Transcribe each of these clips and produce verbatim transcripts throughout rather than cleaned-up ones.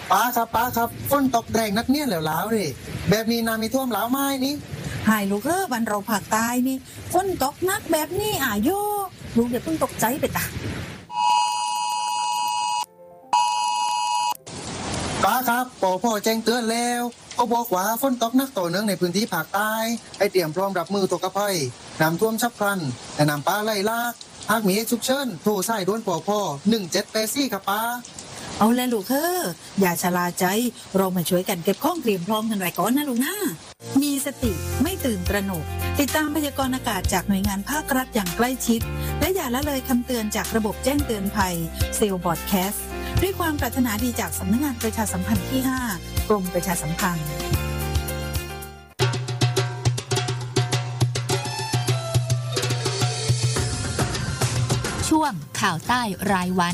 ป้าครับป้าครับฝนตกแรงนักเนี่ยแล้วแล้วดิแบบนี้น้ำมีท่วมแล้วไหมนี่หายลูกเออบันเราภาคใต้นี่ฝนตกหนักแบบนี้อ่ะโยลูกอย่าเพิ่งตกใจไปตาป้าครับปอพ่อแจ้งเตือนแล้วเขาบอกว่าฝนตกหนักต่อเนื่องในพื้นที่ภาคใต้ให้เตรียมพร้อมรับมือตกกระภัยน้ำท่วมฉับพลันและน้ำป่าไหลหลากหากมีเหตุฉุกเฉินโทรสายด่วนปอพ่อหนึ่งเจ็ดแปดสี่ครับป้าเอาแลลูกเอออย่าชะล่าใจเรามาช่วยกันเก็บข้องเตรียมพร้อมกันไว้ก่อนนะลูกนะมีสติไม่ตื่นตระหนกติดตามพยากรณ์อากาศจากหน่วยงานภาครัฐอย่างใกล้ชิดและอย่าละเลยคำเตือนจากระบบแจ้งเตือนภัยเซลล์บอดแคสต์ด้วยความปรารถนาดีจากสำนักงานประชาสัมพันธ์ที่ห้ากรมประชาสัมพันธ์ช่วงข่าวใต้รายวัน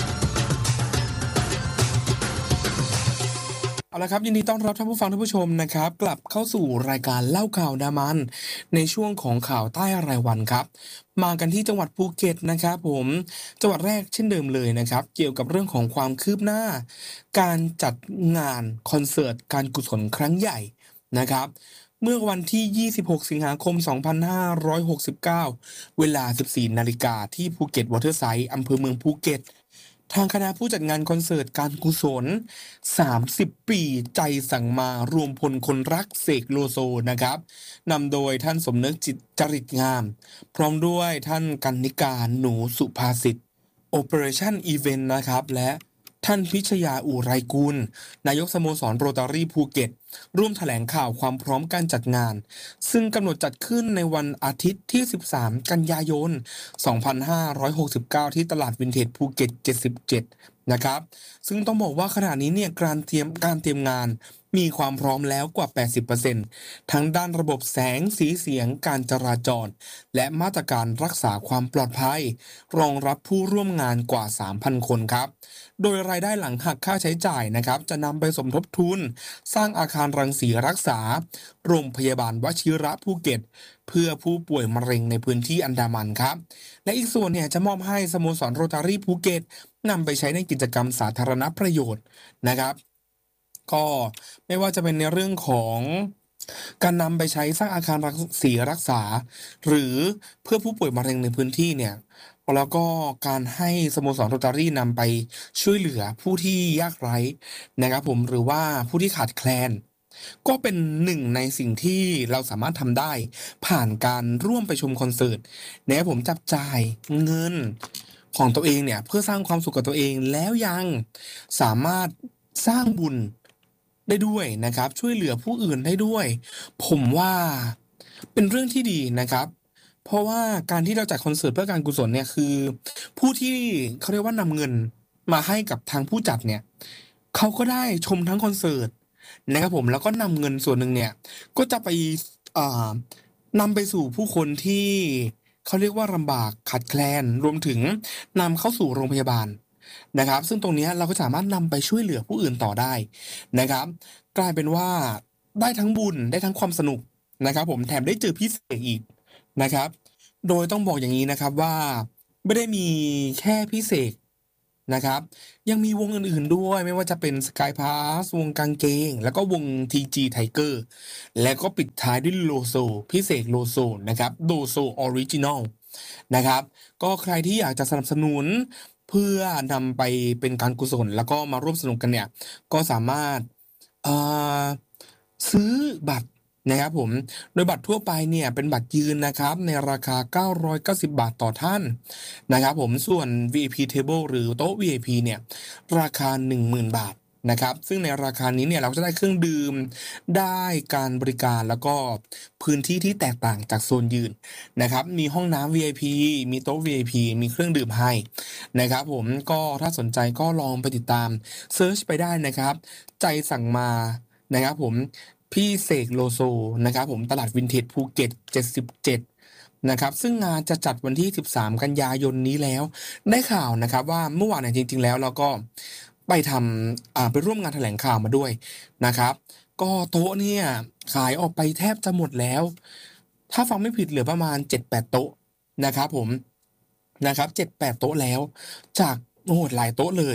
เอาละครับยินดีต้อนรับท่านผู้ฟังท่านผู้ชมนะครับกลับเข้าสู่รายการเล่าข่าวดามันในช่วงของข่าวใต้รายวันครับมากันที่จังหวัดภูเก็ตนะครับผมจังหวัดแรกเช่นเดิมเลยนะครับเกี่ยวกับเรื่องของความคืบหน้าการจัดงานคอนเสิร์ตการกุศลครั้งใหญ่นะครับเมื่อวันที่ยี่สิบหกสิงหาคมสองพันห้าร้อยหกสิบเก้าเวลา สิบสี่นาฬิกาที่ภูเก็ตวอเตอร์ไซด์อำเภอเมืองภูเก็ตทางคณะผู้จัดงานคอนเสิร์ตการกุศลสามสิบปีใจสั่งมารวมพลคนรักเสกโลโซนะครับนำโดยท่านสมนึกจิตจริตงามพร้อมด้วยท่านกนิการหนูสุภาสิทธิ์ Operation Event นะครับและท่านพิชยาอู่ไรกุลนายกสโมสรโรตารี่ภูเก็ตร่วมแถลงข่าวความพร้อมการจัดงานซึ่งกำหนดจัดขึ้นในวันอาทิตย์ที่สิบสามกันยายนสองพันห้าร้อยหกสิบเก้าที่ตลาดวินเทจภูเก็ตเจ็ดสิบเจ็ดนะครับซึ่งต้องบอกว่าขณะนี้เนี่ยการเตรียมการเตรียมงานมีความพร้อมแล้วกว่า แปดสิบเปอร์เซ็นต์ ทั้งด้านระบบแสงสีเสียงการจราจรและมาตรการรักษาความปลอดภัยรองรับผู้ร่วมงานกว่า สามพัน คนครับโดยรายได้หลังหักค่าใช้จ่ายนะครับจะนำไปสมทบทุนสร้างอาคารรังสีรักษาโรงพยาบาลวชิระภูเก็ตเพื่อผู้ป่วยมะเร็งในพื้นที่อันดามันครับและอีกส่วนเนี่ยจะมอบให้สโมสรโรตารี่ภูเก็ตนำไปใช้ในกิจกรรมสาธารณประโยชน์นะครับก็ไม่ว่าจะเป็นในเรื่องของการนำไปใช้สร้างอาคารรังสีรักษาหรือเพื่อผู้ป่วยมะเร็งในพื้นที่เนี่ยแล้วก็การให้สโมสรโรตารี่นำไปช่วยเหลือผู้ที่ยากไร้นะครับผมหรือว่าผู้ที่ขาดแคลนก็เป็นหนึ่งในสิ่งที่เราสามารถทำได้ผ่านการร่วมไปชมคอนเสิร์ตนะครับผมจับจ่ายเงินของตัวเองเนี่ยเพื่อสร้างความสุขกับตัวเองแล้วยังสามารถสร้างบุญได้ด้วยนะครับช่วยเหลือผู้อื่นได้ด้วยผมว่าเป็นเรื่องที่ดีนะครับเพราะว่าการที่เราจัดคอนเสิร์ตเพื่อการกุศลเนี่ยคือผู้ที่เขาเรียกว่านำเงินมาให้กับทางผู้จัดเนี่ยเขาก็ได้ชมทั้งคอนเสิร์ตนะครับผมแล้วก็นำเงินส่วนหนึ่งเนี่ยก็จะไปอ่านำไปสู่ผู้คนที่เขาเรียกว่าลำบากขาดแคลนรวมถึงนำเข้าสู่โรงพยาบาลนะครับซึ่งตรงนี้เราก็สามารถนำไปช่วยเหลือผู้อื่นต่อได้นะครับกลายเป็นว่าได้ทั้งบุญได้ทั้งความสนุกนะครับผมแถมได้เจอพี่เสกอีกนะครับโดยต้องบอกอย่างนี้นะครับว่าไม่ได้มีแค่พี่เสกนะครับยังมีวงอื่นๆด้วยไม่ว่าจะเป็น Sky Pass วงกางเกงแล้วก็วง ที จี Tiger และก็ปิดท้ายด้วยโลโซพี่เสกโลโซนะครับโลโซออริจินอลนะครับก็ใครที่อยากจะสนับสนุนเพื่อนำไปเป็นการกุศลแล้วก็มาร่วมสนุกกันเนี่ยก็สามารถเอ่อซื้อบัตรนะครับผมโดยบัตรทั่วไปเนี่ยเป็นบัตรยืนนะครับในราคาเก้าร้อยเก้าสิบบาทต่อท่านนะครับผมส่วน วี ไอ พี Table หรือโต๊ะ วี ไอ พี เนี่ยราคา หนึ่งหมื่น บาทนะครับซึ่งในราคานี้เนี่ยเราจะได้เครื่องดื่มได้การบริการแล้วก็พื้นที่ที่แตกต่างจากโซนยืนนะครับมีห้องน้ำ วี ไอ พี มีโต๊ะ วี ไอ พี มีเครื่องดื่มให้นะครับผมก็ถ้าสนใจก็ลองไปติดตามเซิร์ชไปได้นะครับใจสั่งมานะครับผมพี่เสกโลโซนะครับผมตลาดวินเทจภูเก็ตเจ็ดสิบเจ็ดนะครับซึ่งงานจะจัดวันที่สิบสามกันยายนนี้แล้วได้ข่าวนะครับว่าเมื่อวานเนี่ยจริงๆแล้วเราก็ไปทำอ่าไปร่วมงานแถลงข่าวมาด้วยนะครับก็โต๊ะเนี่ยขายออกไปแทบจะหมดแล้วถ้าฟังไม่ผิดเหลือประมาณ เจ็ดแปด โต๊ะนะครับผมนะครับ เจ็ดแปด โต๊ะแล้วจากโอ้โหหลายโต๊ะเลย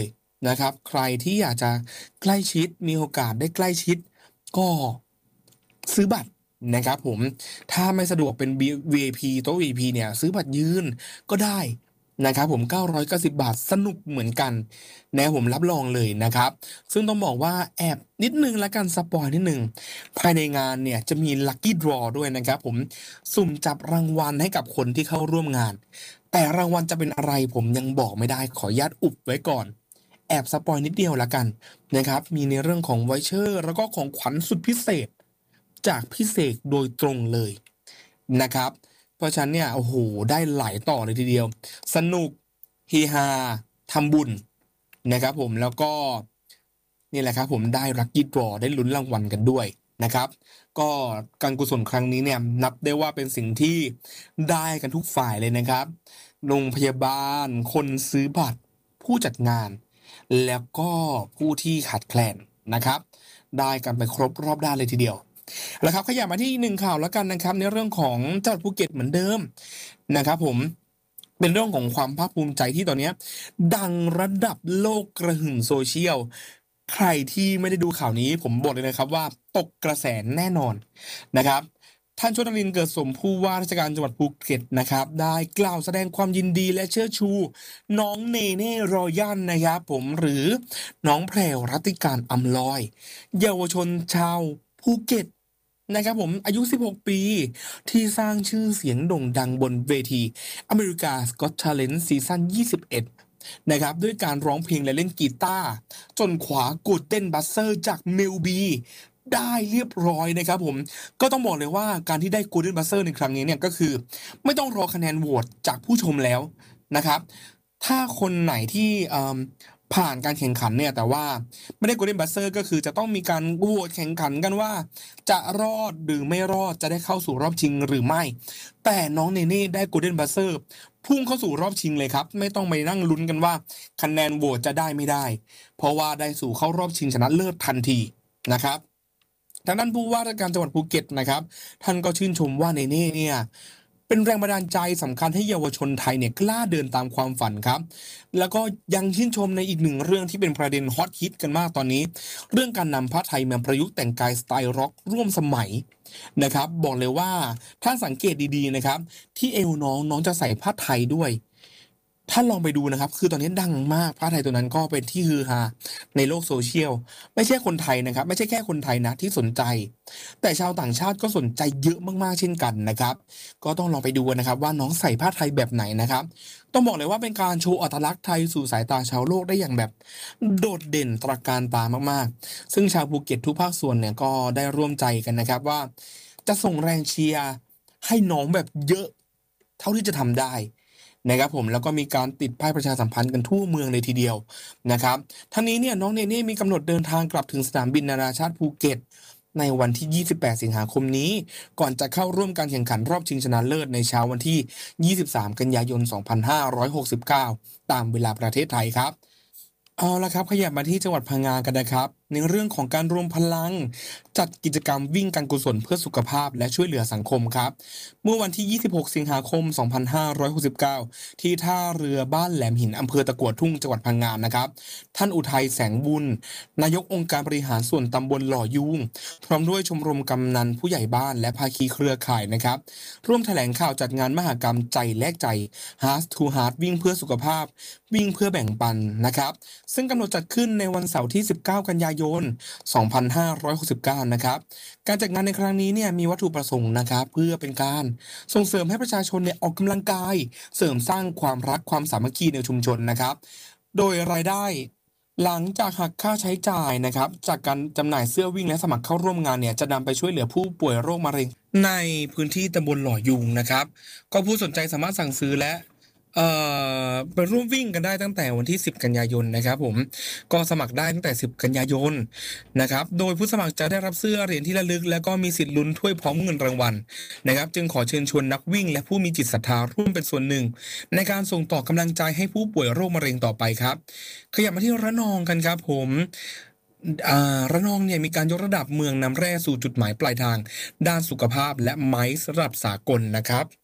นะครับใครที่อยากจะใกล้ชิดมีโอกาสได้ใกล้ชิดก็ซื้อบัตรนะครับผมถ้าไม่สะดวกเป็น วี ไอ พี โต๊ะ วี ไอ พี เนี่ยซื้อบัตรยืนก็ได้นะครับผมเก้าร้อยเก้าสิบบาทสนุกเหมือนกันนะผมรับรองเลยนะครับซึ่งต้องบอกว่าแอบนิดนึงละกันสปอยนิดนึงภายในงานเนี่ยจะมี Lucky Draw ด้วยนะครับผมสุ่มจับรางวัลให้กับคนที่เข้าร่วมงานแต่รางวัลจะเป็นอะไรผมยังบอกไม่ได้ขออนุญาตอุบไว้ก่อนแอบสปอยนิดเดียวละกันนะครับมีในเรื่องของไวเชอร์แล้วก็ของขวัญสุดพิเศษจากพี่เสกโดยตรงเลยนะครับเพราะฉะนั้นเนี่ยโอ้โหได้หลายต่อเลยทีเดียวสนุกเฮฮาทำบุญนะครับผมแล้วก็นี่แหละครับผมได้ลัคกี้ดรอได้ลุ้นรางวัลกันด้วยนะครับก็การกุศลครั้งนี้เนี่ยนับได้ว่าเป็นสิ่งที่ได้กันทุกฝ่ายเลยนะครับโรงพยาบาลคนซื้อบัตรผู้จัดงานแล้วก็ผู้ที่ขาดแคลนนะครับได้กันไปครบรอบด้านเลยทีเดียวแล้วครับขยับมาที่หนึ่งข่าวแล้วกันนะครับในเรื่องของจังหวัดภูเก็ตเหมือนเดิมนะครับผมเป็นเรื่องของความภาคภูมิใจที่ตอนนี้ดังระดับโลกกระหึ่มโซเชียลใครที่ไม่ได้ดูข่าวนี้ผมบอกเลยนะครับว่าตกกระแสแน่นอนนะครับท่านชนรินทร์เกิดสมผู้ว่าราชการจังหวัดภูเก็ตนะครับได้กล่าวแสดงความยินดีและเชิดชูน้องเนเน่รอยันนะครับผมหรือน้องแพรวรัตติการอำลอยเยาวชนชาวภูเก็ตนะครับผมอายุสิบหกปีที่สร้างชื่อเสียงโด่งดังบนเวทีอเมริกาสก็อต Talent ซีซั่นยี่สิบเอ็ดนะครับด้วยการร้องเพลงและเล่นกีตาร์จนขวากูดเต้นบัสเซอร์จากเมลบีได้เรียบร้อยนะครับผมก็ต้องบอกเลยว่าการที่ได้ Golden Buzzer ในครั้งนี้เนี่ยก็คือไม่ต้องรอคะแนนโหวตจากผู้ชมแล้วนะครับถ้าคนไหนที่ผ่านการแข่งขันเนี่ยแต่ว่าไม่ได้ Golden Buzzer ก็คือจะต้องมีการโหวตแข่งขันกันว่าจะรอดหรือไม่รอดจะได้เข้าสู่รอบชิงหรือไม่แต่น้องเนเน่ได้ Golden Buzzer พุ่งเข้าสู่รอบชิงเลยครับไม่ต้องไปนั่งลุ้นกันว่าคะแนนโหวตจะได้ไม่ได้เพราะว่าได้สู่เข้ารอบชิงชนะเลิศทันทีนะครับทางด้านผู้ว่าราชการจังหวัดภูเก็ตนะครับท่านก็ชื่นชมว่าเนเน่เนี่ยเป็นแรงบันดาลใจสำคัญให้เยาวชนไทยเนี่ยกล้าเดินตามความฝันครับแล้วก็ยังชื่นชมในอีกหนึ่งเรื่องที่เป็นประเด็นฮอตฮิตกันมากตอนนี้เรื่องการนำผ้าไทยมาประยุกต์แต่งกายสไตล์ร็อกร่วมสมัยนะครับบอกเลยว่าถ้าสังเกตดีๆนะครับที่เอวน้องน้องจะใส่ผ้าไทยด้วยท่านลองไปดูนะครับคือตอนนี้ดังมากผ้าไทยตัวนั้นก็เป็นที่ฮือฮาในโลกโซเชียลไม่ใช่คนไทยนะครับไม่ใช่แค่คนไทยนะที่สนใจแต่ชาวต่างชาติก็สนใจเยอะมากๆเช่นกันนะครับก็ต้องลองไปดูนะครับว่าน้องใส่ผ้าไทยแบบไหนนะครับต้องบอกเลยว่าเป็นการโชว์อัตลักษณ์ไทยสู่สายตาชาวโลกได้อย่างแบบโดดเด่นตระการตามากๆซึ่งชาวภูเก็ตทุกภาคส่วนเนี่ยก็ได้ร่วมใจกันนะครับว่าจะส่งแรงเชียร์ให้น้องแบบเยอะเท่าที่จะทำได้นะครับผมแล้วก็มีการติดป้ายประชาสัมพันธ์กันทั่วเมืองเลยทีเดียวนะครับทั้งนี้เนี่ยน้องเนเน่มีกำหนดเดินทางกลับถึงสนามบินนานาชาติภูเก็ตในวันที่ยี่สิบแปดสิงหาคมนี้ก่อนจะเข้าร่วมการแข่งขันรอบชิงชนะเลิศในเช้าวันที่ยี่สิบสามกันยายนสองพันห้าร้อยหกสิบเก้าตามเวลาประเทศไทยครับเอาละครับขยับมาที่จังหวัดพังงากันนะครับในเรื่องของการรวมพลังจัดกิจกรรมวิ่งการกุศลเพื่อสุขภาพและช่วยเหลือสังคมครับเมื่อวันที่ยี่สิบหกสิงหาคมสองพันห้าร้อยหกสิบเก้าที่ท่าเรือบ้านแหลมหินอำเภอตะกั่วทุ่งจังหวัดพังงานะครับท่านอุทัยแสงบุญนายกองค์การบริหารส่วนตำบลหล่อยุงพร้อมด้วยชมรมกำนันผู้ใหญ่บ้านและภาคีเครือข่ายนะครับร่วมแถลงข่าวจัดงานมหกรรมใจแลกใจ Heart to Heart วิ่งเพื่อสุขภาพวิ่งเพื่อแบ่งปันนะครับซึ่งกำหนดจัดขึ้นในวันเสาร์ที่สิบเก้ากันยายนสองพันห้าร้อยหกสิบเก้านะครับการจัดงานในครั้งนี้เนี่ยมีวัตถุประสงค์นะครับเพื่อเป็นการส่งเสริมให้ประชาชนเนี่ยออกกำลังกายเสริมสร้างความรักความสามัคคีในชุมชนนะครับโดยรายได้หลังจากหักค่าใช้จ่ายนะครับจากการจำหน่ายเสื้อวิ่งและสมัครเข้าร่วมงานเนี่ยจะนำไปช่วยเหลือผู้ป่วยโรคมะเร็งในพื้นที่ตำบลหล่อยุงนะครับก็ผู้สนใจสามารถสั่งซื้อและเอ่อไปร่วมวิ่งกันได้ตั้งแต่วันที่สิบกันยายนนะครับผมก็สมัครได้ตั้งแต่สิบกันยายนนะครับโดยผู้สมัครจะได้รับเสื้อเหรียญที่ระลึกและก็มีสิทธิ์ลุ้นถ้วยพร้อมเงินรางวัลนะครับจึงขอเชิญชวนนักวิ่งและผู้มีจิตศรัทธาร่วมเป็นส่วนหนึ่งในการส่งต่อกำลังใจให้ผู้ป่วยโรคมะเร็งต่อไปครับขยับมาที่ระนองกันครับผมอ่าระนองเนี่ยมีการยกระดับเมืองนำแร่สู่จุดหมายปลายทางด้านสุขภาพและไม้สำหรับสากลนะครับ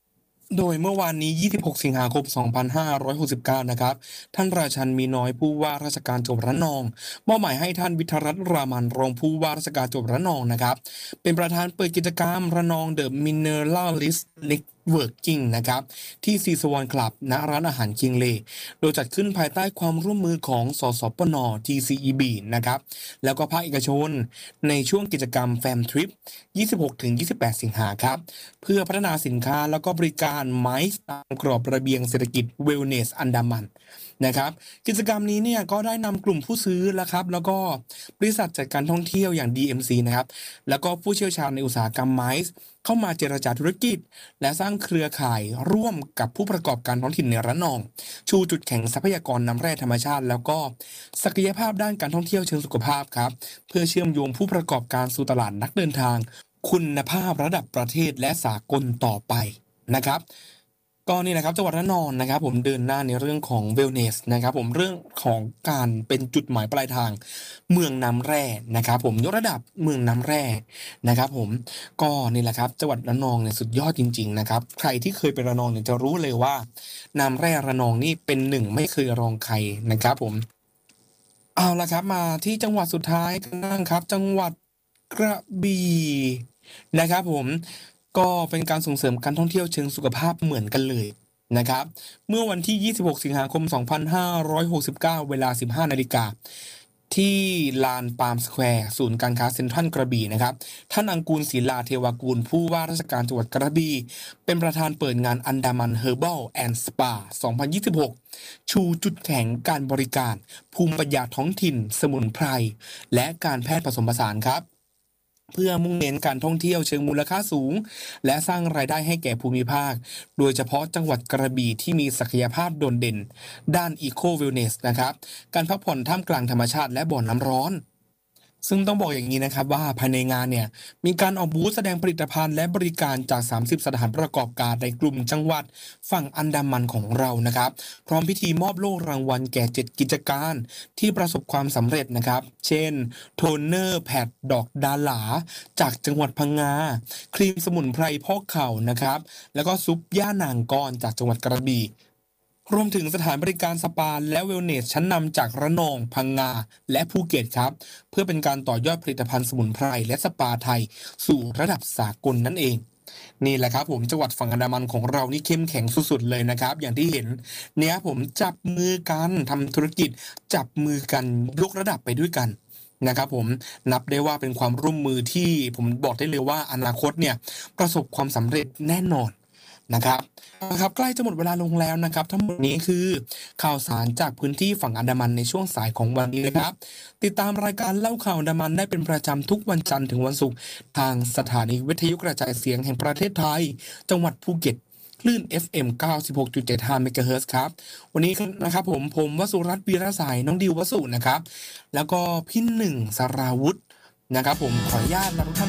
โดยเมื่อวานนี้ ยี่สิบหก สิงหาคม สองพันห้าร้อยหกสิบเก้า นะครับ ท่านราชันมีน้อยผู้ว่าราชการจังหวัดระนองมอบหมายให้ท่านวิทยรัตน์รามันรองผู้ว่าราชการจังหวัดระนองนะครับ เป็นประธานเปิดกิจกรรมระนอง The Mineralist Networking นะครับ ที่ซีสวอนคลับณร้านอาหารคิงเลโดยจัดขึ้นภายใต้ความร่วมมือของสสปน ที ซี อี บี นะครับ แล้วก็ภาคเอกชนในช่วงกิจกรรมแฟมทริป ยี่สิบหกถึงยี่สิบแปด สิงหาครับ เพื่อพัฒนาสินค้าแล้วก็บริการไม้ตามกรอบระเบียงเศรษฐกิจเวลเนสอันดามันนะครับกิจกรรมนี้เนี่ยก็ได้นำกลุ่มผู้ซื้อแล้วครับแล้วก็บริษัทจัดการท่องเที่ยวอย่าง ดี เอ็ม ซี นะครับแล้วก็ผู้เชี่ยวชาญในอุตสาหกรรมไม้เข้ามาเจรจาธุรกิจและสร้างเครือข่ายร่วมกับผู้ประกอบการท้องถิ่นในระนองชูจุดแข็งทรัพยากรน้ำแร่ธรรมชาติแล้วก็ศักยภาพด้านการท่องเที่ยวเชิงสุขภาพครับเพื่อเชื่อมโยงผู้ประกอบการสู่ตลาดนักเดินทางคุณภาพระดับประเทศและสากลต่อไปนะครับก็นี่นะครับจังหวัดระนองนะครับผมเดินหน้าในเรื่องของเวลเนสนะครับผมเรื่องของการเป็นจุดหมายปลายทางเมืองน้ำแร่นะครับผมยกระดับเมืองน้ำแร่นะครับผมก็นี่แหละครับจังหวัดระนองเนี่ยสุดยอดจริงๆนะครับใครที่เคยไประนองเนี่ยจะรู้เลยว่าน้ำแร่ระนองนี่เป็นหนึ่งไม่เคยรองใครนะครับผมเอาละครับมาที่จังหวัดสุดท้ายกันบ้างครับจังหวัดกระบี่นะครับผมก็เป็นการส่งเสริมการท่องเที่ยวเชิงสุขภาพเหมือนกันเลยนะครับเมื่อวันที่ ยี่สิบหก สิงหาคม สองพันห้าร้อยหกสิบเก้า เวลา สิบห้านาฬิกาที่ลานปาล์มสแควร์ศูนย์การค้าเซ็นทรัลกระบี่นะครับท่านอังกูลศิลาเทวากูลผู้ว่าราชการจังหวัดกระบี่เป็นประธานเปิดงานอันดามันเฮอร์บัลแอนด์สปา สองพันยี่สิบหก ชูจุดแข็งการบริการภูมิปัญญาท้องถิ่นสมุนไพรและการแพทย์ผสมผสานครับเพื่อมุ่งเน้นการท่องเที่ยวเชิงมูลค่าสูงและสร้างรายได้ให้แก่ภูมิภาคโดยเฉพาะจังหวัดกระบี่ที่มีศักยภาพโดดเด่นด้านอีโคเวลเนสนะครับการพักผ่อนท่ามกลางธรรมชาติและบ่อน้ำร้อนซึ่งต้องบอกอย่างนี้นะครับว่าภายในงานเนี่ยมีการออกบูธแสดงผลิตภัณฑ์และบริการจากสามสิบสถานประกอบการในกลุ่มจังหวัดฝั่งอันดามันของเรานะครับพร้อมพิธีมอบโล่รางวัลแก่เจ็ดกิจการที่ประสบความสำเร็จนะครับเช่นโทนเนอร์แพดดอกดาหลาจากจังหวัดพังงาครีมสมุนไพรพอกเข่านะครับแล้วก็ซุปย่านางกรจากจังหวัดกระบี่รวมถึงสถานบริการสปาและเวลเนสชั้นนำจากระนองพังงาและภูเก็ตครับเพื่อเป็นการต่อยอดผลิตภัณฑ์สมุนไพรและสปาไทยสู่ระดับสากลนั่นเองนี่แหละครับผมจังหวัดฝั่งอันดามันของเรานี่เข้มแข็งสุดๆเลยนะครับอย่างที่เห็นเนี่ยผมจับมือกันทำธุรกิจจับมือกันยกระดับไปด้วยกันนะครับผมนับได้ว่าเป็นความร่วมมือที่ผมบอกได้เลยว่าอนาคตเนี่ยประสบความสำเร็จแน่นอนนะครับนะครับใกล้จะหมดเวลาลงแล้วนะครับทั้งหมดนี้คือข่าวสารจากพื้นที่ฝั่งอันดามันในช่วงสายของวันนี้นะครับติดตามรายการเล่าข่าวอันดามันได้เป็นประจำทุกวันจันทร์ถึงวันศุกร์ทางสถานีวิทยุกระจายเสียงแห่งประเทศไทยจังหวัดภูเก็ตคลื่น เอฟ เอ็ม เก้าสิบหกจุดเจ็ดห้า เมกะเฮิรตซ์ครับวันนี้นะครับผมผมวสุรัตน์วีระสายน้องดิววสุนะครับแล้วก็พี่หนึ่งสราวุธนะครับผมขออนุญาตลาทุกท่าน